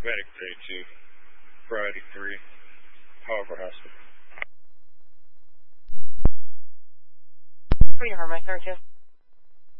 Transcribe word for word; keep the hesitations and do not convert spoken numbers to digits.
Medic thirty-two, Friday three, Harvard Hospital. Three, Harvard, thirty-two.